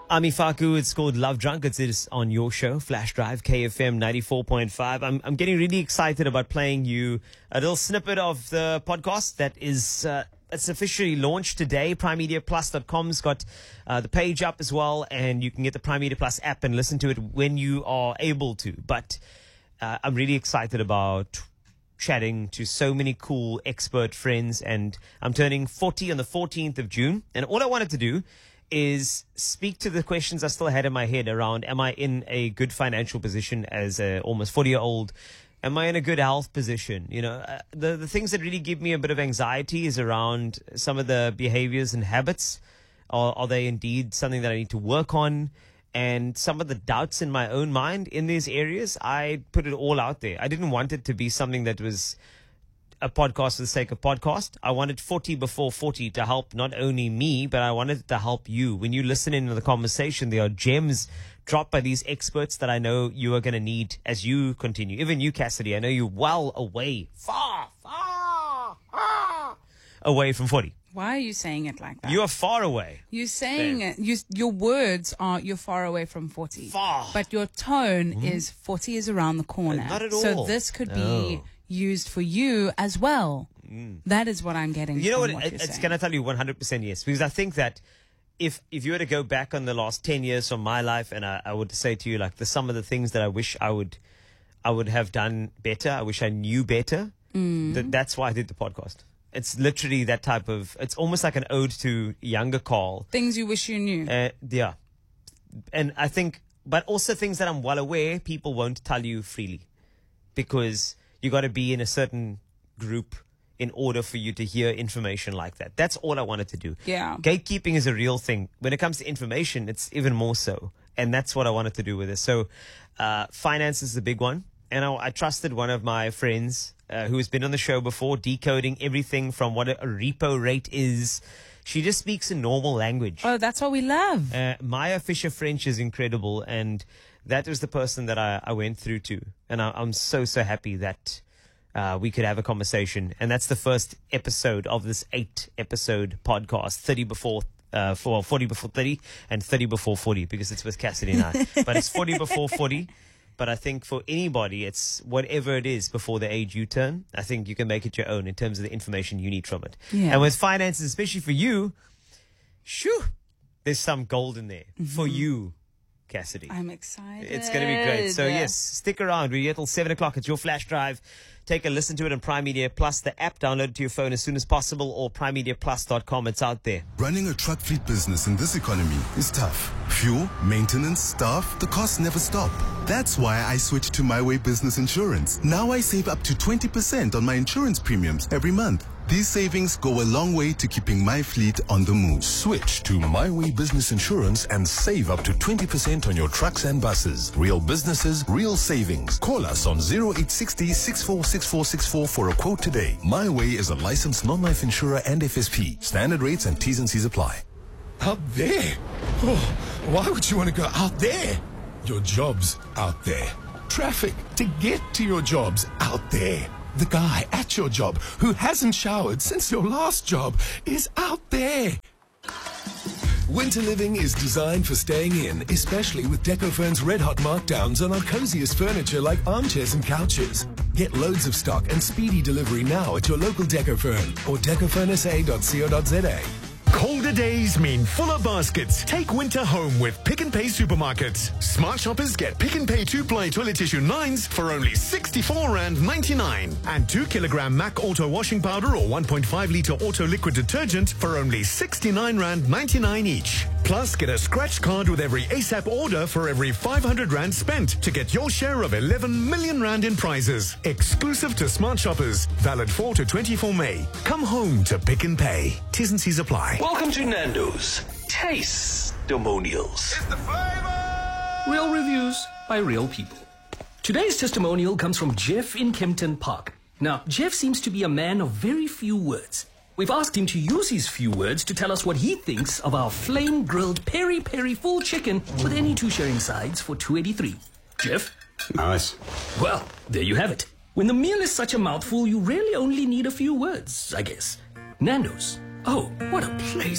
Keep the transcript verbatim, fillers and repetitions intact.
I'm Ifaku. It's called Love Drunk. It's, it's on your show, Flash Drive, K F M ninety-four point five. I'm, I'm getting really excited about playing you a little snippet of the podcast that is uh, it's officially launched today. prime media plus dot com's got uh, the page up as well, and you can get the Prime Media Plus app and listen to it when you are able to. But uh, I'm really excited about chatting to so many cool expert friends, and I'm turning forty on the fourteenth of June, and all I wanted to do is speak to the questions I still had in my head around, am I in a good financial position as a almost forty year old? Am I in a good health position? You know, uh, the, the things that really give me a bit of anxiety is around some of the behaviors and habits. Are, are they indeed something that I need to work on? And some of the doubts in my own mind in these areas, I put it all out there. I didn't want it to be something that was a podcast for the sake of podcast. I wanted forty before forty to help not only me, but I wanted it to help you. When you listen into the conversation, there are gems dropped by these experts that I know you are going to need as you continue. Even you, Cassidy, I know you're well away, far, far, far away from forty. Why are you saying it like that? You are far away. You're saying it. You, your words are you're far away from forty. Far. But your tone mm. is forty is around the corner. Not at all. So this could no. be used for you as well. Mm. That is what I'm getting. You know what? what it, it's going to tell you one hundred percent yes. Because I think that if if you were to go back on the last ten years from my life, and I, I would say to you, like, the some of the things that I wish I would I would have done better. I wish I knew better. Mm. That, that's why I did the podcast. It's literally that type of, it's almost like an ode to younger Carl. Things you wish you knew. Uh, yeah. And I think, but also things that I'm well aware people won't tell you freely, because you got to be in a certain group in order for you to hear information like that. That's all I wanted to do. Yeah. Gatekeeping is a real thing. When it comes to information, it's even more so. And that's what I wanted to do with this. So uh, finance is the big one. And I, I trusted one of my friends uh, who has been on the show before, decoding everything from what a, a repo rate is. She just speaks in normal language. Oh, that's what we love. Uh, Maya Fisher French is incredible. And that was the person that I, I went through to. And I, I'm so, so happy that uh, we could have a conversation. And that's the first episode of this eight episode podcast, thirty before Uh, for forty before thirty and thirty before forty, because it's with Cassidy and I. But it's forty before forty. But I think for anybody, it's whatever it is before the age you turn. I think you can make it your own in terms of the information you need from it. Yeah. And with finances, especially for you, shoo, there's some gold in there mm-hmm. for you, Cassidy. I'm excited. It's going to be great. So yes, stick around. We're here till seven o'clock. It's your Flash Drive. Take a listen to it on Prime Media Plus, the app. Download it to your phone as soon as possible, or prime media plus dot com. It's out there. Running a truck fleet business in this economy is tough. Fuel, maintenance, staff, the costs never stop. That's why I switched to My Way Business Insurance. Now I save up to twenty percent on my insurance premiums every month. These savings go a long way to keeping my fleet on the move. Switch to My Way Business Insurance and save up to twenty percent on your trucks and buses. Real businesses, real savings. Call us on zero eight six zero, six four six four six four for a quote today. My Way is a licensed non-life insurer and F S P. Standard rates and T's and C's apply. Out there? Oh, why would you want to go out there? Your job's out there. Traffic to get to your job's out there. The guy at your job who hasn't showered since your last job is out there. Winter living is designed for staying in, especially with Decofurn's red-hot markdowns on our coziest furniture like armchairs and couches. Get loads of stock and speedy delivery now at your local Decofurn or decofurn s a dot co dot z a. Colder days mean fuller baskets. Take winter home with Pick n Pay supermarkets. Smart shoppers get Pick n Pay two-ply toilet tissue nines for only sixty-four rand ninety-nine. And two kilogram Mac Auto washing powder or one point five litre auto liquid detergent for only sixty-nine rand ninety-nine each. Plus, get a scratch card with every ASAP order for every five hundred rand spent to get your share of eleven million rand in prizes. Exclusive to smart shoppers. Valid four to twenty-four May. Come home to Pick n Pay. T's and C's apply. Welcome to Nando's Taste-Demonials. It's the flavor! Real reviews by real people. Today's testimonial comes from Jeff in Kempton Park. Now, Jeff seems to be a man of very few words. We've asked him to use his few words to tell us what he thinks of our flame-grilled peri-peri full chicken with any two sharing sides for two eighty-three. Jeff? Nice. Well, there you have it. When the meal is such a mouthful, you really only need a few words, I guess. Nando's. Oh, what a place.